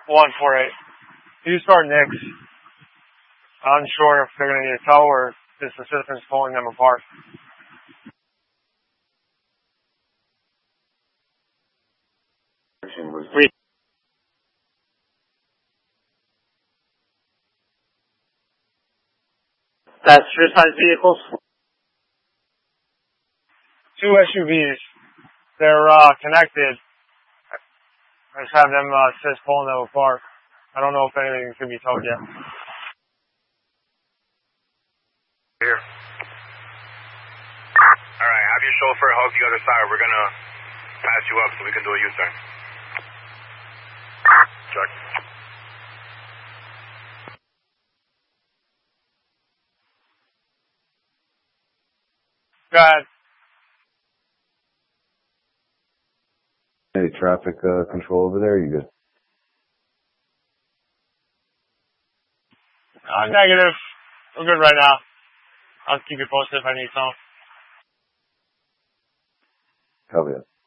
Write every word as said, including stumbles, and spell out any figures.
one four eight. You start Nix. Unsure if they're going to need a tow or this assistant's pulling them apart. Three. Passenger size vehicles? Two S U Vs. They're uh, connected. I just have them uh, assist pulling them apart. I don't know if anything can be towed yet. Here. Alright, have your chauffeur hug the other side. We're gonna pass you up so we can do a U-turn. Check. Go ahead. Any traffic uh, control over there? You good? Uh, negative. We're good right now. I'll keep you posted if I need something. Copy that.